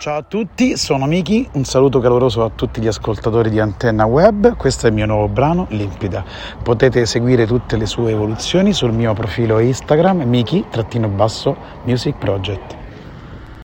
Ciao a tutti, sono Miki, un saluto caloroso a tutti gli ascoltatori di Antenna Web. Questo è il mio nuovo brano, Limpida. Potete seguire tutte le sue evoluzioni sul mio profilo Instagram, Miki_Music Project.